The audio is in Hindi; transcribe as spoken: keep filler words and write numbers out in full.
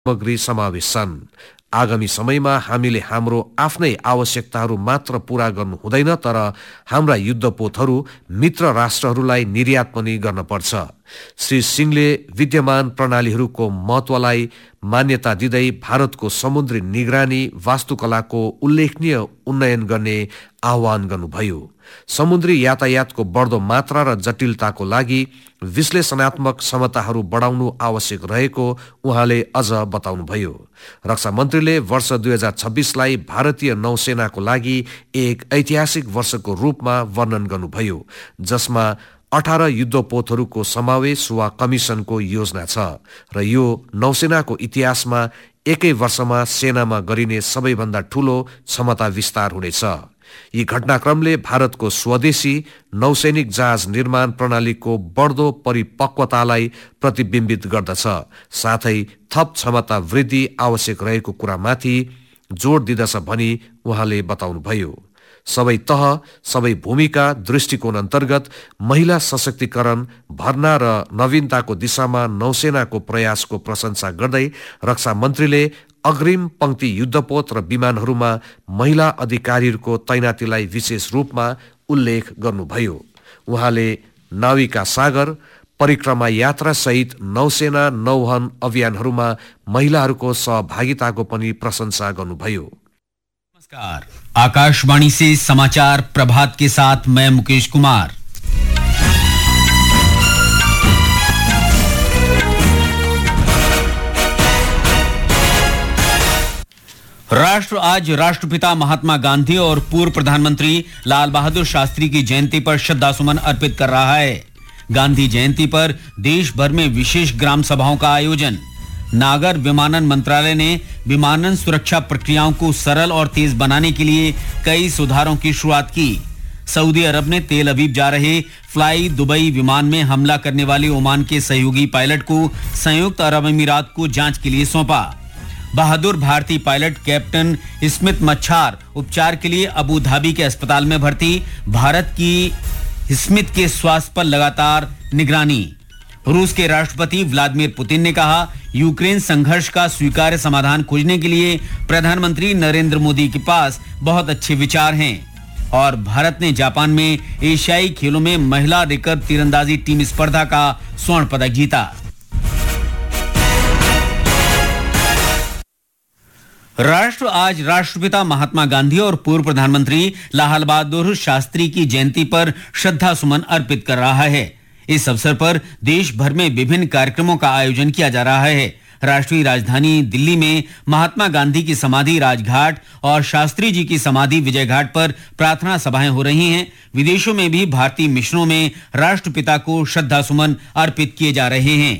सामग्री समावेश छन्। आगामी समयमा हामीले हाम्रो आफ्नै आवश्यकताहरू मात्र पूरा गर्नु हुँदैन, तर हाम्रा युद्धपोतहरू मित्र राष्ट्रहरूलाई निर्यात पनि गर्न पर्छ। श्री सिंहले विद्यमान प्रणालीहरूको महत्वलाई मान्यता दिँदै भारतको समुद्री निगरानी वास्तुकलाको उल्लेखनीय उन्नयन गर्ने आह्वान गर्नुभयो। समुद्री यातायातको बढ्दो मात्रा र जटिलताको लागि विश्लेषणात्मक क्षमताहरू बढाउनु आवश्यक रहेको उहाँले अझ बताउनुभयो। रक्षा मन्त्रीले वर्ष दुई हजार छब्बीसलाई भारतीय नौसेनाको लागि एक ऐतिहासिक वर्षको रूपमा वर्णन गर्नुभयो, जसमा अठार युद्धपोतहरूको समावेश वा कमिसनको योजना छ र यो नौसेनाको इतिहासमा एकै वर्षमा सेनामा गरिने सबैभन्दा ठूलो क्षमता विस्तार हुनेछ। यी घटनाक्रमले भारतको स्वदेशी नौसैनिक जहाज निर्माण प्रणालीको बढ्दो परिपक्वतालाई प्रतिबिम्बित गर्दछ, साथै थप क्षमता वृद्धि आवश्यक रहेको कुरामाथि जोड दिँदछ भनी उहाँले बताउनुभयो। सबै तह, सबै भूमिका दृष्टिकोण अन्तर्गत महिला सशक्तिकरण, भर्ना र नवीनताको दिशामा नौसेनाको प्रयासको प्रशंसा गर्दै रक्षा मन्त्रीले अग्रिम पंक्ति युद्धपोत र विमानहरूमा महिला अधिकारीहरूको तैनातीलाई विशेष रूपमा उल्लेख गर्नुभयो। उहाँले नाविका सागर, परिक्रमा यात्रा सहित नौसेना नौवहन अभियानहरूमा महिलाहरूको सहभागिताको पनि प्रशंसा गर्नुभयो। नमस्कार, आकाशवाणी से समाचार प्रभात के साथ मैं मुकेश कुमार। राष्ट्र आज राष्ट्रपिता महात्मा गांधी और पूर्व प्रधानमंत्री लाल बहादुर शास्त्री की जयंती पर श्रद्धा सुमन अर्पित कर रहा है। गांधी जयंती पर देश भर में विशेष ग्राम सभाओं का आयोजन। नागर विमानन मंत्रालय ने विमानन सुरक्षा प्रक्रियाओं को सरल और तेज बनाने के लिए कई सुधारों की शुरुआत की। सऊदी अरब ने तेल अवीव जा रहे फ्लाई दुबई विमान में हमला करने वाले ओमान के सहयोगी पायलट को संयुक्त अरब अमीरात को जांच के लिए सौंपा। बहादुर भारतीय पायलट कैप्टन स्मिथ मच्छार उपचार के लिए अबू धाबी के अस्पताल में भर्ती। भारत की स्मिथ के स्वास्थ्य पर लगातार निगरानी। रूस के राष्ट्रपति व्लादिमीर पुतिन ने कहा, यूक्रेन संघर्ष का स्वीकार्य समाधान खोजने के लिए प्रधानमंत्री नरेंद्र मोदी के पास बहुत अच्छे विचार हैं। और भारत ने जापान में एशियाई खेलों में महिला रिकर्व तीरंदाजी टीम स्पर्धा का स्वर्ण पदक जीता। राष्ट्र आज राष्ट्रपिता महात्मा गांधी और पूर्व प्रधानमंत्री लाल बहादुर शास्त्री की जयंती पर श्रद्धा सुमन अर्पित कर रहा है। इस अवसर पर देश भर में विभिन्न कार्यक्रमों का आयोजन किया जा रहा है। राष्ट्रीय राजधानी दिल्ली में महात्मा गांधी की समाधि राजघाट और शास्त्री जी की समाधि विजय घाट पर प्रार्थना सभाएं हो रही हैं। विदेशों में भी भारतीय मिशनों में राष्ट्रपिता को श्रद्धा सुमन अर्पित किए जा रहे हैं।